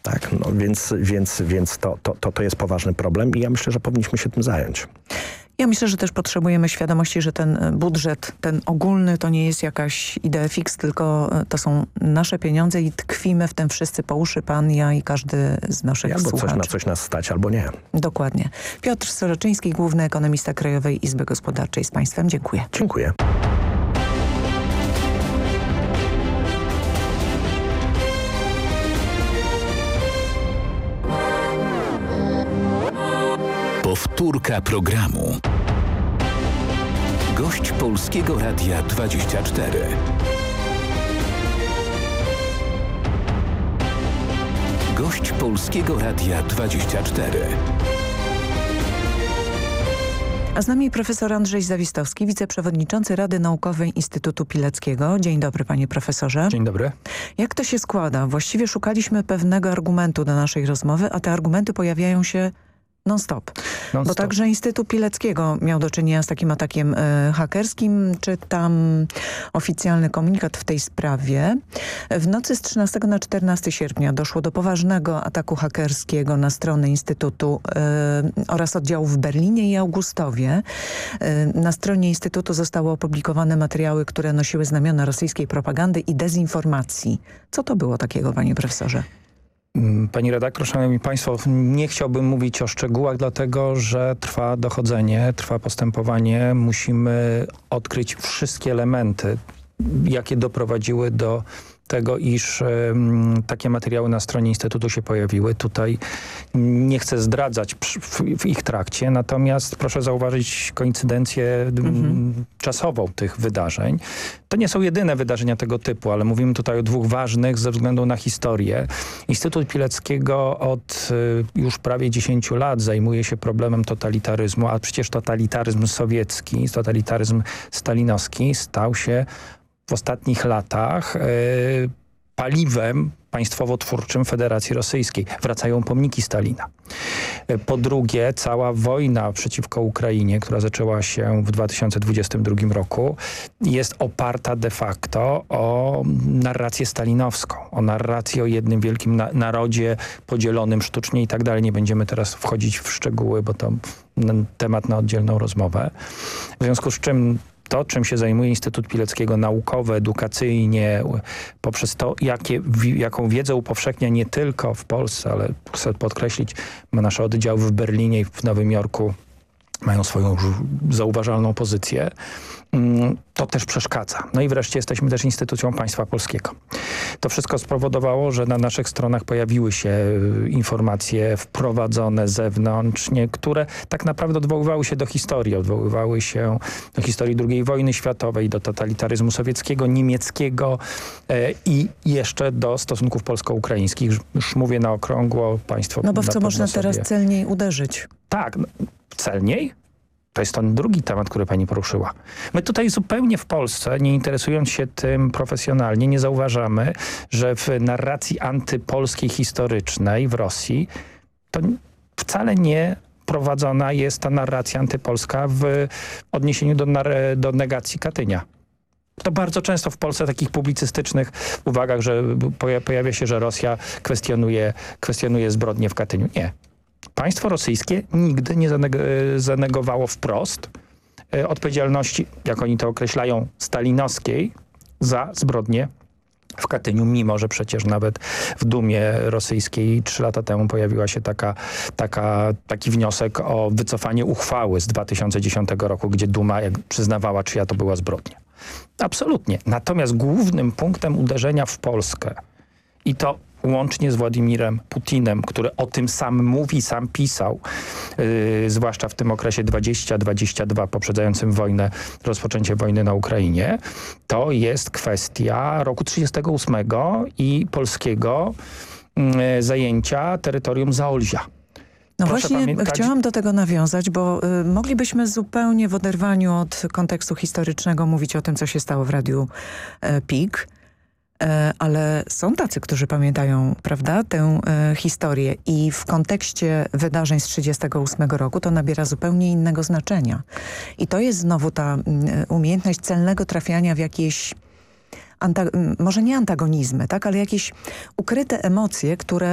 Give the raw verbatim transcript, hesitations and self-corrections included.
Tak, no więc, więc, więc to, to, to, to jest poważny problem i ja myślę, że powinniśmy się tym zająć. Ja myślę, że też potrzebujemy świadomości, że ten budżet, ten ogólny, to nie jest jakaś idea fix, tylko to są nasze pieniądze i tkwimy w tym wszyscy po uszy, pan, ja i każdy z naszych albo słuchaczy. Albo coś na coś nas stać, albo nie. Dokładnie. Piotr Soroczyński, główny ekonomista Krajowej Izby Gospodarczej. Z państwem dziękuję. Dziękuję. Powtórka programu. Gość Polskiego Radia dwadzieścia cztery. Gość Polskiego Radia dwadzieścia cztery. A z nami profesor Andrzej Zawistowski, wiceprzewodniczący Rady Naukowej Instytutu Pileckiego. Dzień dobry, panie profesorze. Dzień dobry. Jak to się składa? Właściwie szukaliśmy pewnego argumentu do naszej rozmowy, a te argumenty pojawiają się non-stop. Non Bo stop. także Instytut Pileckiego miał do czynienia z takim atakiem y, hakerskim. Czytam oficjalny komunikat w tej sprawie. W nocy z trzynastego na czternastego sierpnia doszło do poważnego ataku hakerskiego na stronę Instytutu y, oraz oddziałów w Berlinie i Augustowie. Y, na stronie Instytutu zostały opublikowane materiały, które nosiły znamiona rosyjskiej propagandy i dezinformacji. Co to było takiego, panie profesorze? Pani redaktor, szanowni państwo, nie chciałbym mówić o szczegółach, dlatego że trwa dochodzenie, trwa postępowanie. Musimy odkryć wszystkie elementy, jakie doprowadziły do tego, iż um, takie materiały na stronie Instytutu się pojawiły. Tutaj nie chcę zdradzać przy, w, w ich trakcie, natomiast proszę zauważyć koincydencję mm-hmm. czasową tych wydarzeń. To nie są jedyne wydarzenia tego typu, ale mówimy tutaj o dwóch ważnych ze względu na historię. Instytut Pileckiego od y, już prawie dziesięciu lat zajmuje się problemem totalitaryzmu, a przecież totalitaryzm sowiecki, totalitaryzm stalinowski stał się w ostatnich latach y, paliwem państwowo-twórczym Federacji Rosyjskiej. Wracają pomniki Stalina. Po drugie, cała wojna przeciwko Ukrainie, która zaczęła się w dwa tysiące dwudziestym drugim roku, jest oparta de facto o narrację stalinowską, o narrację o jednym wielkim na narodzie podzielonym sztucznie i tak dalej. Nie będziemy teraz wchodzić w szczegóły, bo to temat na oddzielną rozmowę. W związku z czym to, czym się zajmuje Instytut Pileckiego naukowo, edukacyjnie, poprzez to, jakie, jaką wiedzę upowszechnia nie tylko w Polsce, ale chcę podkreślić, ma nasze oddziały w Berlinie i w Nowym Jorku, mają swoją już zauważalną pozycję, to też przeszkadza. No i wreszcie jesteśmy też instytucją państwa polskiego. To wszystko spowodowało, że na naszych stronach pojawiły się informacje wprowadzone zewnętrznie, które tak naprawdę odwoływały się do historii, odwoływały się do historii drugiej wojny światowej, do totalitaryzmu sowieckiego, niemieckiego e, i jeszcze do stosunków polsko-ukraińskich. Już mówię na okrągło, państwo... No bo w co można sobie... teraz celniej uderzyć? Tak, celniej? To jest ten drugi temat, który pani poruszyła. My tutaj zupełnie w Polsce, nie interesując się tym profesjonalnie, nie zauważamy, że w narracji antypolskiej historycznej w Rosji to wcale nie prowadzona jest ta narracja antypolska w odniesieniu do, do negacji Katynia. To bardzo często w Polsce takich publicystycznych uwagach, że pojawia się, że Rosja kwestionuje, kwestionuje zbrodnie w Katyniu. Nie. Państwo rosyjskie nigdy nie zanegowało wprost e, odpowiedzialności, jak oni to określają, stalinowskiej za zbrodnie w Katyniu, mimo że przecież nawet w Dumie rosyjskiej trzy lata temu pojawiła się taka, taka, taki wniosek o wycofanie uchwały z dwa tysiące dziesiątego roku, gdzie Duma jak przyznawała, czyja to była zbrodnia. Absolutnie. Natomiast głównym punktem uderzenia w Polskę i to łącznie z Władimirem Putinem, który o tym sam mówi, sam pisał, yy, zwłaszcza w tym okresie dwadzieścia dwadzieścia dwa poprzedzającym wojnę, rozpoczęcie wojny na Ukrainie, to jest kwestia roku trzydziestego ósmego i polskiego yy, zajęcia terytorium Zaolzia. No Proszę właśnie pamiętać... chciałam do tego nawiązać, bo y, moglibyśmy zupełnie w oderwaniu od kontekstu historycznego mówić o tym, co się stało w Radiu y, P I K. Ale są tacy, którzy pamiętają, prawda, tę e, historię i w kontekście wydarzeń z trzydziestego ósmego roku to nabiera zupełnie innego znaczenia. I to jest znowu ta m, umiejętność celnego trafiania w jakieś, może nie antagonizmy, tak, ale jakieś ukryte emocje, które